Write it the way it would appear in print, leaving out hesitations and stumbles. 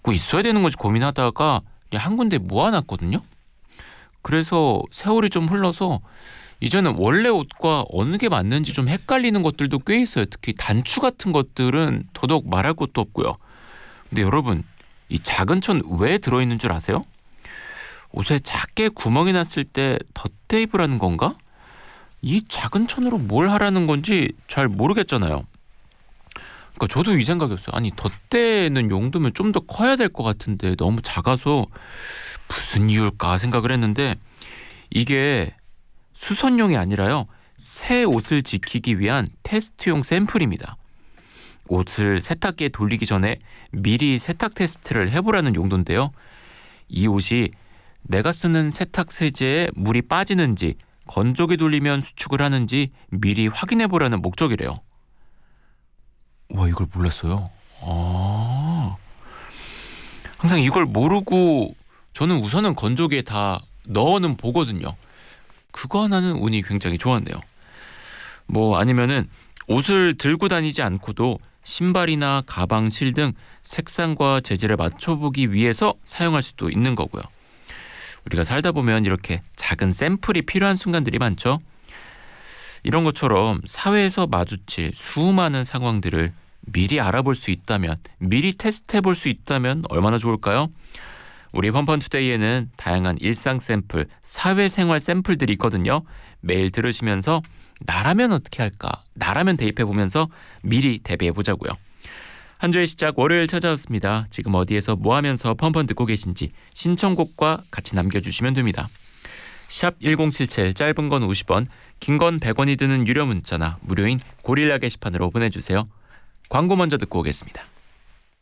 갖고 있어야 되는 건지 고민하다가 그냥 한 군데 모아놨거든요. 그래서 세월이 좀 흘러서 이제는 원래 옷과 어느 게 맞는지 좀 헷갈리는 것들도 꽤 있어요. 특히 단추 같은 것들은 더더욱 말할 것도 없고요. 근데 여러분, 이 작은 천 왜 들어있는 줄 아세요? 옷에 작게 구멍이 났을 때 덧테이프라는 건가? 이 작은 천으로 뭘 하라는 건지 잘 모르겠잖아요. 그러니까 저도 이 생각이었어요. 아니, 덧대는 용도면 좀 더 커야 될 것 같은데 너무 작아서 무슨 이유일까 생각을 했는데, 이게 수선용이 아니라요, 새 옷을 지키기 위한 테스트용 샘플입니다. 옷을 세탁기에 돌리기 전에 미리 세탁 테스트를 해보라는 용도인데요. 이 옷이 내가 쓰는 세탁 세제에 물이 빠지는지, 건조기 돌리면 수축을 하는지 미리 확인해보라는 목적이래요. 와, 이걸 몰랐어요. 항상 이걸 모르고 저는 우선은 건조기에 다 넣어는 보거든요. 그거 하나는 운이 굉장히 좋았네요. 뭐 아니면은 옷을 들고 다니지 않고도 신발이나 가방, 실 등 색상과 재질을 맞춰보기 위해서 사용할 수도 있는 거고요. 우리가 살다 보면 이렇게 작은 샘플이 필요한 순간들이 많죠. 이런 것처럼 사회에서 마주칠 수많은 상황들을 미리 알아볼 수 있다면, 미리 테스트해볼 수 있다면 얼마나 좋을까요? 우리 펀펀투데이에는 다양한 일상 샘플, 사회생활 샘플들이 있거든요. 매일 들으시면서 나라면 어떻게 할까? 나라면 대입해보면서 미리 대비해보자고요. 한 주의 시작 월요일 찾아왔습니다. 지금 어디에서 뭐 하면서 펀펀 듣고 계신지 신청곡과 같이 남겨주시면 됩니다. 샵 1077, 짧은 건 50원, 긴 건 100원이 드는 유료 문자나 무료인 고릴라 게시판으로 보내주세요. 광고 먼저 듣고 오겠습니다.